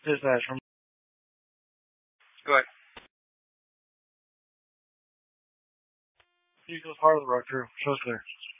Dispatch from. Go ahead. Eagles part of the road crew. Show's clear.